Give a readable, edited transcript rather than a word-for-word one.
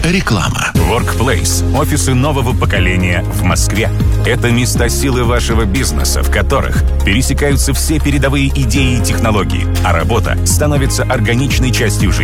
Реклама. Workplace – офисы нового поколения в Москве. Это места силы вашего бизнеса, в которых пересекаются все передовые идеи и технологии, а работа становится органичной частью жизни.